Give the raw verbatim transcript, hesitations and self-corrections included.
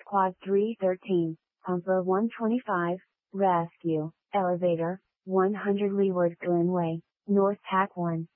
Quad three thirteen, Pumper one twenty-five, Rescue, Elevator, one hundred Leeward Glenway, North Pack one.